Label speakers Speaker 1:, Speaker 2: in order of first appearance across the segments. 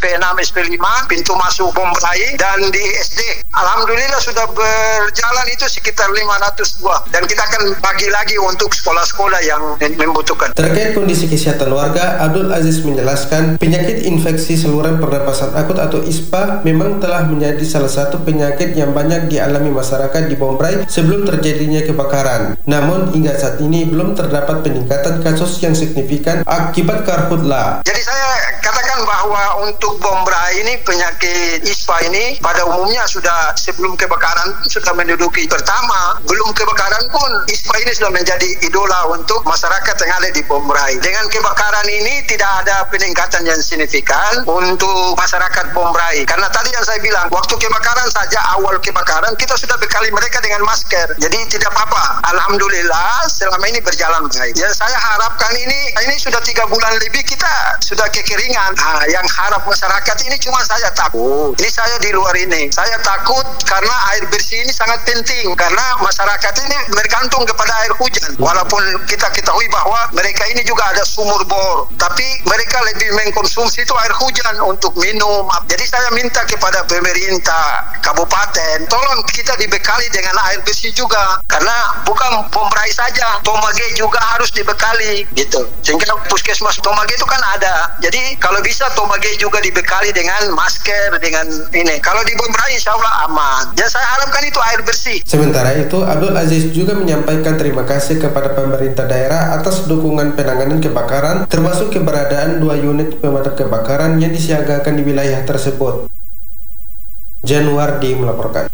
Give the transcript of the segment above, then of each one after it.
Speaker 1: SP6, SP5, pintu masuk Bombrai, dan di SD. Alhamdulillah sudah berjalan itu sekitar 500 buah. Dan kita akan bagi lagi untuk sekolah-sekolah yang membutuhkan.
Speaker 2: Terkait kondisi kesehatan warga, Abdul Aziz menjelaskan penyakit infeksi saluran pernapasan akut atau ISPA memang telah menjadi salah satu penyakit yang banyak dialami masyarakat di Bombrai sebelum terjadinya kebakaran. Namun hingga saat ini belum terdapat peningkatan kasus yang signifikan akibat karhutla.
Speaker 1: Jadi saya katakan bahwa untuk Bombrai ini penyakit ISPA ini pada umumnya sudah sebelum kebakaran sudah menduduki pertama. Belum kebakaran pun ISPA ini sudah menjadi idola untuk masyarakat yang ada di Bombrai. Dengan kebakaran ini tidak ada peningkatan yang signifikan untuk masyarakat Bombrai. Karena tadi yang saya bilang, waktu kebakaran saja, awal kebakaran kita sudah bekali mereka dengan masker. Jadi tidak apa-apa. Alhamdulillah selama ini berjalan baik. Yang saya harapkan ini sudah 3 bulan lebih kita sudah kekeringan. Yang harap masyarakat ini cuma saya takut. Ini saya di luar ini. Saya takut karena air bersih ini sangat penting. Karena masyarakat ini bergantung kepada air hujan. Walaupun kita ketahui bahwa mereka ini juga ada sumur bor. Tapi mereka lebih mengkonsumsi itu air hujan untuk minum. Jadi saya minta kepada pemerintah kabupaten, tolong kita dibekali dengan air bersih juga. Karena bukan Bombrai saja, Tomage juga harus dibekali gitu. Sehingga puskesmas Tomage itu kan ada. Jadi kalau bisa Tomage juga dibekali dengan masker, dengan ini. Kalau di Bombrai insya Allah aman. Dan saya harapkan itu air bersih.
Speaker 2: Sementara itu, Abdul Aziz juga menyampaikan terima kasih kepada pemerintah daerah atas dukungan penanganan kebakaran, termasuk keberadaan 2 unit pemadam kebakaran yang disiagakan di wilayah tersebut. Januardi melaporkan.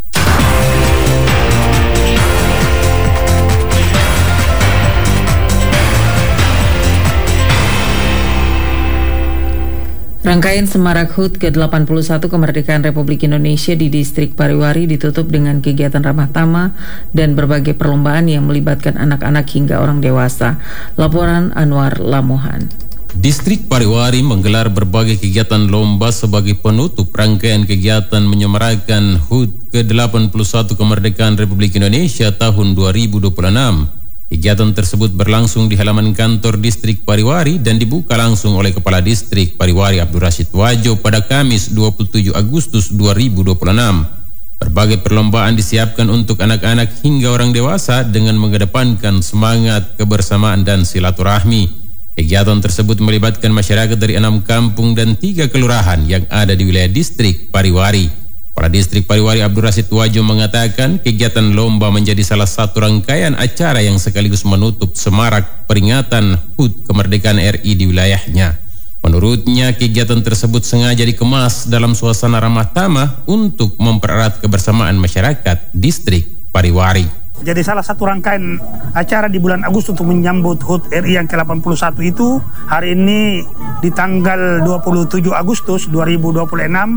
Speaker 3: Rangkaian Semarak HUT ke-81 Kemerdekaan Republik Indonesia di Distrik Pariwari ditutup dengan kegiatan ramah tamah dan berbagai perlombaan yang melibatkan anak-anak hingga orang dewasa. Laporan Anwar Lamohan.
Speaker 4: Distrik Pariwari menggelar berbagai kegiatan lomba sebagai penutup rangkaian kegiatan menyemarakan HUT ke-81 Kemerdekaan Republik Indonesia tahun 2026. Kegiatan tersebut berlangsung di halaman kantor Distrik Pariwari dan dibuka langsung oleh Kepala Distrik Pariwari Abdul Rashid Wajo pada Kamis 27 Agustus 2026. Berbagai perlombaan disiapkan untuk anak-anak hingga orang dewasa dengan mengedepankan semangat kebersamaan dan silaturahmi. Kegiatan tersebut melibatkan masyarakat dari 6 kampung dan 3 kelurahan yang ada di wilayah Distrik Pariwari. Kepala Distrik Pariwari Abdul Rashid Wajo mengatakan kegiatan lomba menjadi salah satu rangkaian acara yang sekaligus menutup semarak peringatan HUT kemerdekaan RI di wilayahnya. Menurutnya kegiatan tersebut sengaja dikemas dalam suasana ramah tamah untuk mempererat kebersamaan masyarakat Distrik Pariwari.
Speaker 5: Jadi salah satu rangkaian acara di bulan Agustus untuk menyambut HUT RI yang ke-81 itu hari ini di tanggal 27 Agustus 2026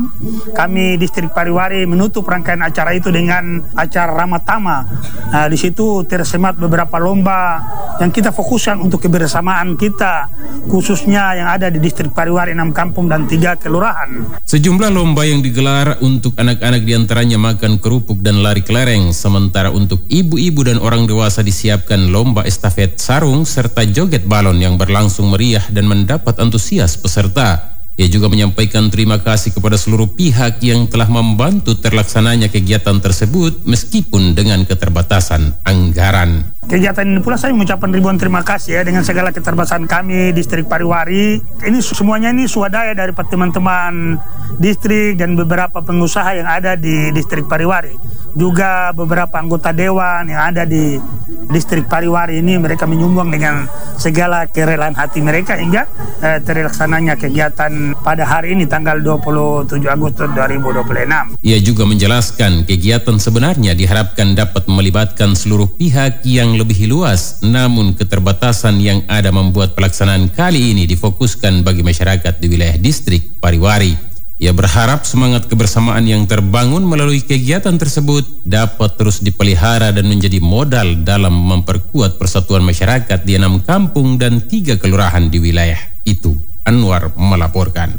Speaker 5: kami Distrik Pariwari menutup rangkaian acara itu dengan acara ramah tamah. Di situ tersemat beberapa lomba yang kita fokuskan untuk kebersamaan kita khususnya yang ada di Distrik Pariwari 6 kampung dan 3 kelurahan.
Speaker 4: Sejumlah lomba yang digelar untuk anak-anak diantaranya makan kerupuk dan lari kelereng, sementara untuk ibu-ibu dan orang dewasa disiapkan lomba estafet sarung serta joget balon yang berlangsung meriah dan mendapat antusias peserta. Ia juga menyampaikan terima kasih kepada seluruh pihak yang telah membantu terlaksananya kegiatan tersebut meskipun dengan keterbatasan anggaran.
Speaker 5: Kegiatan ini pula saya mengucapkan ribuan terima kasih ya dengan segala keterbatasan kami Distrik Pariwari. Ini semuanya ini swadaya dari teman-teman distrik dan beberapa pengusaha yang ada di Distrik Pariwari. Juga beberapa anggota dewan yang ada di Distrik Pariwari ini mereka menyumbang dengan segala kerelaan hati mereka hingga terlaksananya kegiatan pada hari ini tanggal 27 Agustus 2026.
Speaker 4: Ia juga menjelaskan kegiatan sebenarnya diharapkan dapat melibatkan seluruh pihak yang lebih luas, namun keterbatasan yang ada membuat pelaksanaan kali ini difokuskan bagi masyarakat di wilayah Distrik Pariwari. Ia berharap semangat kebersamaan yang terbangun melalui kegiatan tersebut dapat terus dipelihara dan menjadi modal dalam memperkuat persatuan masyarakat di 6 kampung dan 3 kelurahan di wilayah itu. Anwar melaporkan.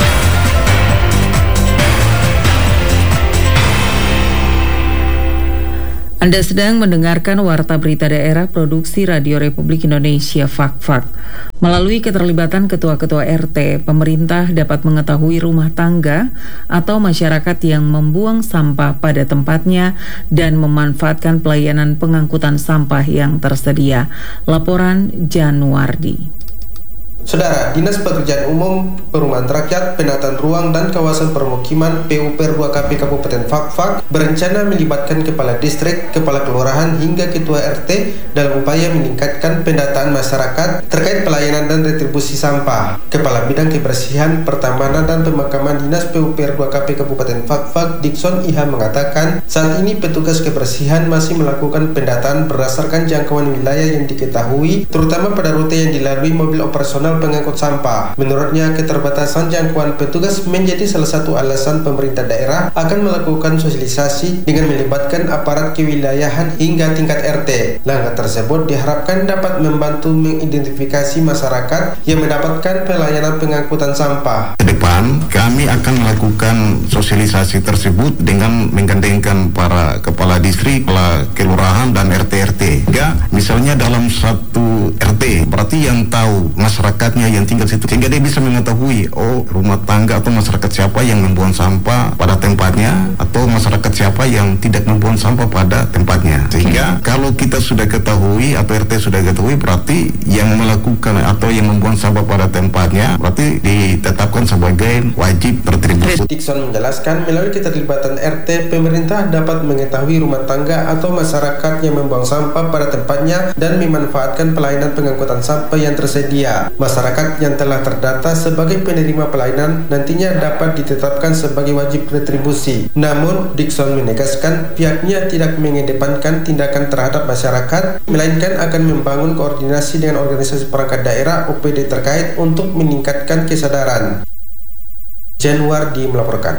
Speaker 3: Anda Anda sedang mendengarkan Warta Berita Daerah Produksi Radio Republik Indonesia FAK-FAK. Melalui keterlibatan ketua-ketua RT, pemerintah dapat mengetahui rumah tangga atau masyarakat yang membuang sampah pada tempatnya dan memanfaatkan pelayanan pengangkutan sampah yang tersedia. Laporan Januardi.
Speaker 2: Saudara, Dinas Pekerjaan Umum, Perumahan Rakyat, Penataan Ruang dan Kawasan Permukiman PUPR 2KP Kabupaten FAK-FAK berencana melibatkan Kepala Distrik, Kepala Kelurahan hingga Ketua RT dalam upaya meningkatkan pendataan masyarakat terkait pelayanan dan retribusi sampah. Kepala Bidang Kebersihan, Pertamanan dan Pemakaman Dinas PUPR 2KP Kabupaten FAK-FAK Dickson Iha mengatakan saat ini petugas kebersihan masih melakukan pendataan berdasarkan jangkauan wilayah yang diketahui, terutama pada rute yang dilalui mobil operasional pengangkut sampah. Menurutnya, keterbatasan jangkauan petugas menjadi salah satu alasan pemerintah daerah akan melakukan sosialisasi dengan melibatkan aparat kewilayahan hingga tingkat RT. Langkah tersebut diharapkan dapat membantu mengidentifikasi masyarakat yang mendapatkan pelayanan pengangkutan sampah.
Speaker 6: Ke depan, kami akan melakukan sosialisasi tersebut dengan menggandengkan para kepala distrik, kepala kelurahan dan RT-RT. Misalnya dalam satu RT, berarti yang tahu masyarakat yang tinggal situ, sehingga dia bisa mengetahui rumah tangga atau masyarakat siapa yang membuang sampah pada tempatnya atau masyarakat siapa yang tidak membuang sampah pada tempatnya. Sehingga kalau kita sudah ketahui atau RT sudah ketahui, berarti yang melakukan atau yang membuang sampah pada tempatnya berarti ditetapkan sebagai wajib retribusi.
Speaker 2: Dickson menjelaskan melalui keterlibatan RT, pemerintah dapat mengetahui rumah tangga atau masyarakat yang membuang sampah pada tempatnya dan memanfaatkan pelayanan pengangkutan sampah yang tersedia. Masyarakat yang telah terdata sebagai penerima pelayanan nantinya dapat ditetapkan sebagai wajib retribusi. Namun, Dickson menegaskan pihaknya tidak mengedepankan tindakan terhadap masyarakat, melainkan akan membangun koordinasi dengan organisasi perangkat daerah OPD terkait untuk meningkatkan kesadaran. Januardi melaporkan.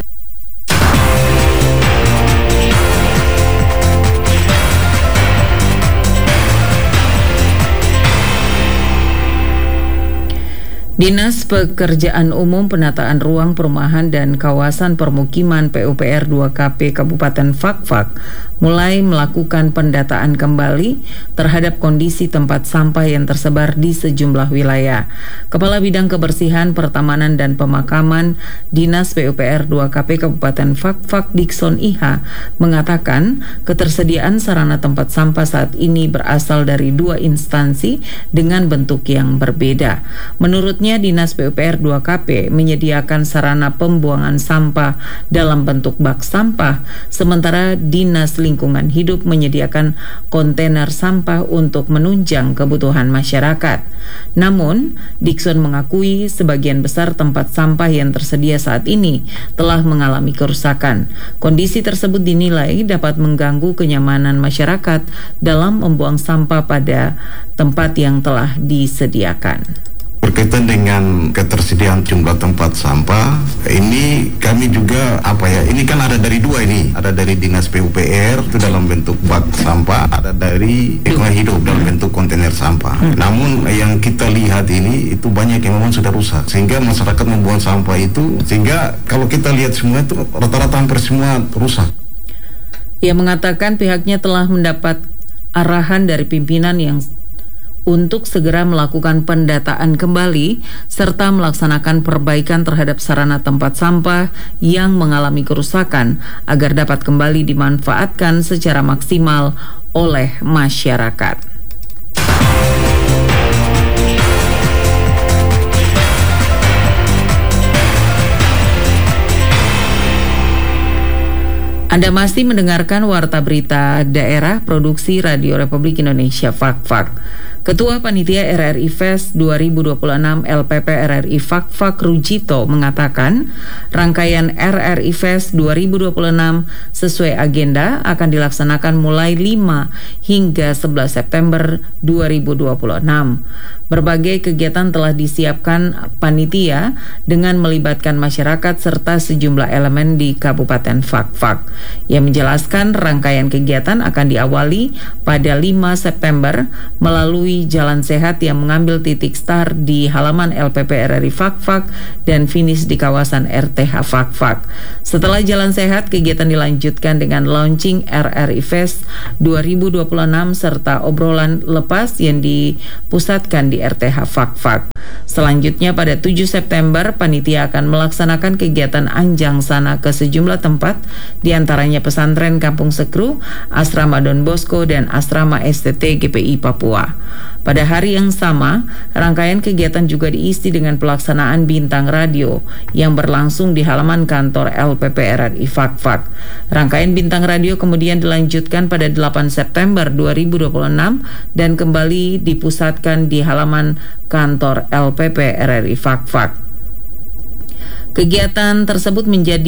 Speaker 3: Dinas Pekerjaan Umum, Penataan Ruang, Perumahan dan Kawasan Permukiman PUPR 2KP Kabupaten FAK-FAK mulai melakukan pendataan kembali terhadap kondisi tempat sampah yang tersebar di sejumlah wilayah. Kepala Bidang Kebersihan, Pertamanan dan Pemakaman Dinas PUPR 2KP Kabupaten FAK-FAK Dickson Iha mengatakan ketersediaan sarana tempat sampah saat ini berasal dari dua instansi dengan bentuk yang berbeda. Menurutnya, Dinas PUPR 2KP menyediakan sarana pembuangan sampah dalam bentuk bak sampah, sementara Dinas Lingkungan Hidup menyediakan kontainer sampah untuk menunjang kebutuhan masyarakat. Namun, Dickson mengakui sebagian besar tempat sampah yang tersedia saat ini telah mengalami kerusakan. Kondisi tersebut dinilai dapat mengganggu kenyamanan masyarakat dalam membuang sampah pada tempat yang telah disediakan.
Speaker 6: Berkaitan dengan ketersediaan jumlah tempat sampah, ini kami juga ini kan ada dari dua ini, ada dari Dinas PUPR itu dalam bentuk bak sampah, ada dari Lingkungan Hidup dalam bentuk kontainer sampah. Namun yang kita lihat ini itu banyak yang memang sudah rusak, sehingga masyarakat membuang sampah itu, sehingga kalau kita lihat semua itu rata-rata hampir semua rusak.
Speaker 3: Ia mengatakan pihaknya telah mendapat arahan dari pimpinan untuk segera melakukan pendataan kembali serta melaksanakan perbaikan terhadap sarana tempat sampah yang mengalami kerusakan agar dapat kembali dimanfaatkan secara maksimal oleh masyarakat. Anda masih mendengarkan Warta Berita Daerah Produksi Radio Republik Indonesia FAK-FAK. Ketua Panitia RRI Fest 2026 LPP RRI FAK-FAK Rujito mengatakan rangkaian RRI Fest 2026 sesuai agenda akan dilaksanakan mulai 5 hingga 11 September 2026. Berbagai kegiatan telah disiapkan panitia dengan melibatkan masyarakat serta sejumlah elemen di Kabupaten FAK-FAK. Ia menjelaskan rangkaian kegiatan akan diawali pada 5 September melalui melalui Jalan Sehat yang mengambil titik start di halaman LPP RRI Fakfak dan finish di kawasan RTH Fakfak. Setelah Jalan Sehat, kegiatan dilanjutkan dengan launching RRI Fest 2026 serta obrolan lepas yang dipusatkan di RTH Fakfak. Selanjutnya pada 7 September, panitia akan melaksanakan kegiatan Anjang Sana ke sejumlah tempat, diantaranya pesantren Kampung Sekru, Asrama Don Bosco, dan Asrama STT GPI Papua. Pada hari yang sama, rangkaian kegiatan juga diisi dengan pelaksanaan bintang radio yang berlangsung di halaman kantor LPP RRI Fakfak. Rangkaian bintang radio kemudian dilanjutkan pada 8 September 2026 dan kembali dipusatkan di halaman kantor LPP RRI Fakfak. Kegiatan tersebut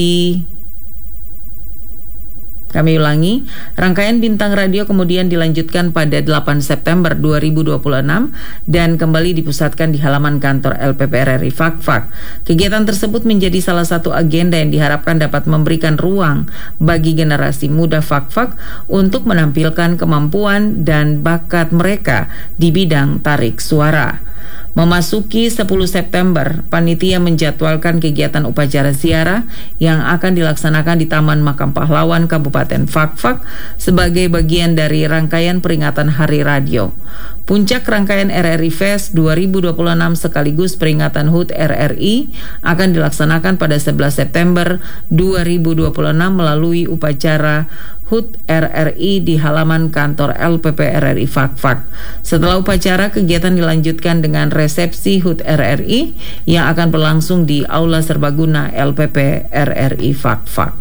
Speaker 3: Kami ulangi, rangkaian bintang radio kemudian dilanjutkan pada 8 September 2026 dan kembali dipusatkan di halaman kantor LPP RRI Fakfak. Kegiatan tersebut menjadi salah satu agenda yang diharapkan dapat memberikan ruang bagi generasi muda Fakfak untuk menampilkan kemampuan dan bakat mereka di bidang tarik suara. Memasuki 10 September, panitia menjadwalkan kegiatan upacara ziarah yang akan dilaksanakan di Taman Makam Pahlawan Kabupaten Fakfak sebagai bagian dari rangkaian peringatan Hari Radio. Puncak rangkaian RRI Fest 2026 sekaligus peringatan HUT RRI akan dilaksanakan pada 11 September 2026 melalui upacara HUT RRI di halaman kantor LPP RRI Fakfak. Setelah upacara, kegiatan dilanjutkan dengan resepsi HUT RRI yang akan berlangsung di Aula Serbaguna LPP RRI Fakfak.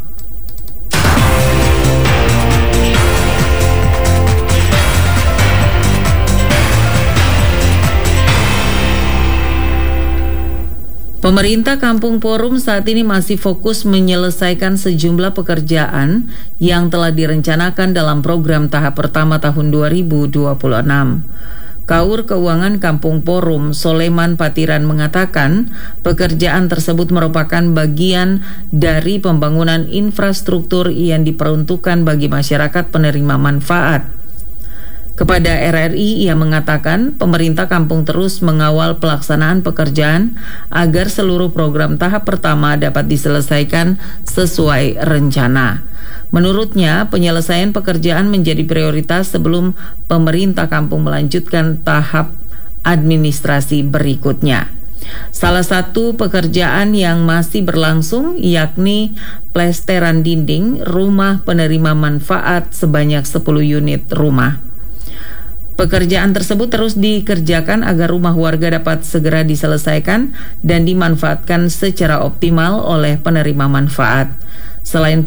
Speaker 3: Pemerintah Kampung Porum saat ini masih fokus menyelesaikan sejumlah pekerjaan yang telah direncanakan dalam program tahap pertama tahun 2026. Kaur Keuangan Kampung Porum Soleman Patiran mengatakan pekerjaan tersebut merupakan bagian dari pembangunan infrastruktur yang diperuntukkan bagi masyarakat penerima manfaat. Kepada RRI, ia mengatakan pemerintah kampung terus mengawal pelaksanaan pekerjaan agar seluruh program tahap pertama dapat diselesaikan sesuai rencana. Menurutnya, penyelesaian pekerjaan menjadi prioritas sebelum pemerintah kampung melanjutkan tahap administrasi berikutnya. Salah satu pekerjaan yang masih berlangsung yakni plesteran dinding rumah penerima manfaat sebanyak 10 unit rumah. Pekerjaan tersebut terus dikerjakan agar rumah warga dapat segera diselesaikan dan dimanfaatkan secara optimal oleh penerima manfaat. Selain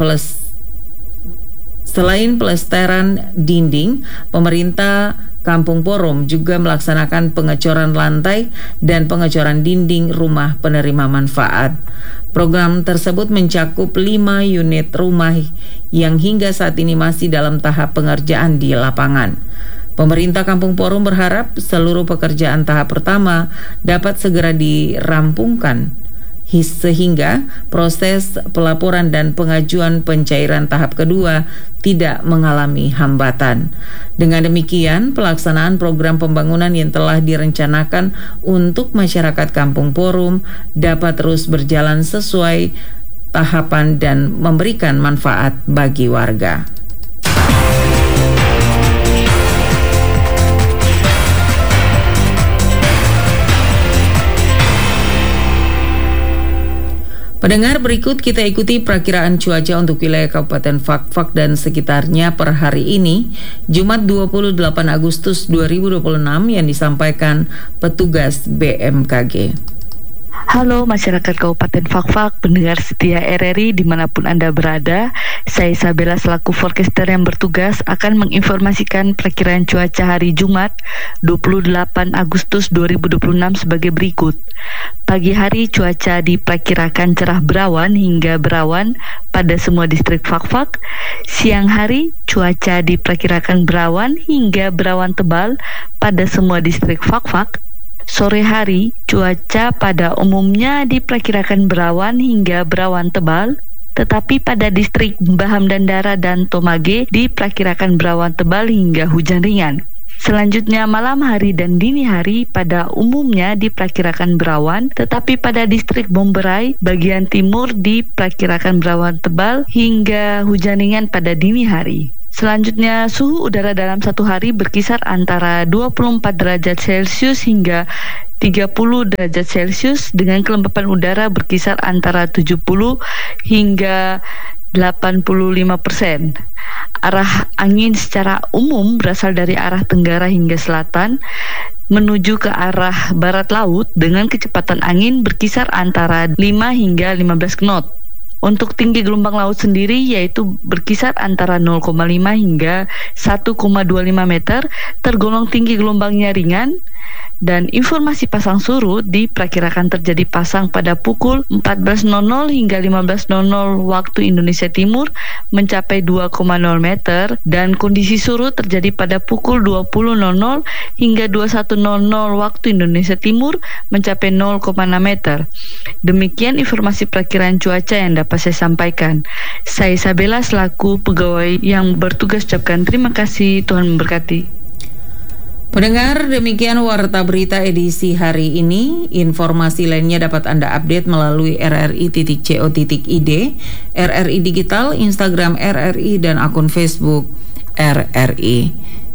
Speaker 3: pelesteran dinding, pemerintah Kampung Porum juga melaksanakan pengecoran lantai dan pengecoran dinding rumah penerima manfaat. Program tersebut mencakup 5 unit rumah yang hingga saat ini masih dalam tahap pengerjaan di lapangan. Pemerintah Kampung Porum berharap seluruh pekerjaan tahap pertama dapat segera dirampungkan sehingga proses pelaporan dan pengajuan pencairan tahap kedua tidak mengalami hambatan. Dengan demikian, pelaksanaan program pembangunan yang telah direncanakan untuk masyarakat Kampung Porum dapat terus berjalan sesuai tahapan dan memberikan manfaat bagi warga. Pendengar, berikut kita ikuti perakiraan cuaca untuk wilayah Kabupaten Fakfak dan sekitarnya per hari ini, Jumat 28 Agustus 2026 yang disampaikan petugas BMKG.
Speaker 7: Halo masyarakat Kabupaten Fakfak, pendengar setia RRI dimanapun Anda berada. Saya Isabella selaku forecaster yang bertugas akan menginformasikan perakiraan cuaca hari Jumat 28 Agustus 2026 sebagai berikut. Pagi hari cuaca diperkirakan cerah berawan hingga berawan pada semua distrik Fakfak. Siang hari cuaca diperkirakan berawan hingga berawan tebal pada semua distrik Fakfak. Sore hari, cuaca pada umumnya diperkirakan berawan hingga berawan tebal, tetapi pada distrik Baham Dandara dan Tomage diperkirakan berawan tebal hingga hujan ringan. Selanjutnya, malam hari dan dini hari pada umumnya diperkirakan berawan, tetapi pada distrik Bomberai bagian timur diperkirakan berawan tebal hingga hujan ringan pada dini hari. Selanjutnya, suhu udara dalam satu hari berkisar antara 24 derajat Celcius hingga 30 derajat Celcius dengan kelembapan udara berkisar antara 70 hingga 85%. Arah angin secara umum berasal dari arah tenggara hingga selatan menuju ke arah barat laut dengan kecepatan angin berkisar antara 5 hingga 15 knot. Untuk tinggi gelombang laut sendiri yaitu berkisar antara 0,5 hingga 1,25 meter, tergolong tinggi gelombangnya ringan. Dan informasi pasang surut diperkirakan terjadi pasang pada pukul 14.00 hingga 15.00 waktu Indonesia Timur mencapai 2,0 meter dan kondisi surut terjadi pada pukul 20.00 hingga 21.00 waktu Indonesia Timur mencapai 0,6 meter. Demikian informasi perakiraan cuaca yang dapat saya sampaikan. Saya Isabella selaku pegawai yang bertugas ucapkan terima kasih, Tuhan memberkati.
Speaker 3: Pendengar, demikian Warta Berita edisi hari ini. Informasi lainnya dapat Anda update melalui rri.co.id, RRI Digital, Instagram RRI, dan akun Facebook RRI.